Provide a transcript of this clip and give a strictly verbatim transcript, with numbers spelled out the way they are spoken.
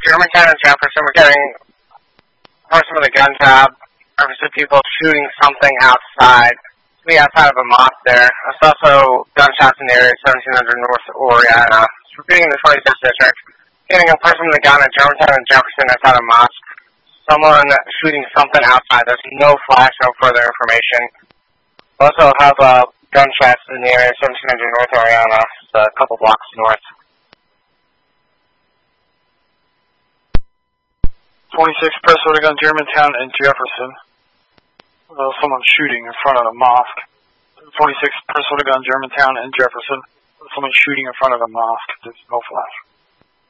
Germantown and Jefferson. We're getting a person with a gun tab. Obviously people shooting something outside. Be outside of a mosque there. There's also gunshots in the area, seventeen hundred North Oriana. It's repeating the twenty-sixth district. Getting a person with a gun at Germantown and Jefferson outside a mosque. Someone shooting something outside. There's no flash, no further information. We also have uh, gunshots in the area, seventeen hundred North Oriana. It's a couple blocks north. twenty-six, press order gun, Germantown and Jefferson. Uh, someone shooting in front of a mosque. twenty-six, press order gun, Germantown and Jefferson. Someone shooting in front of a mosque. There's no flash.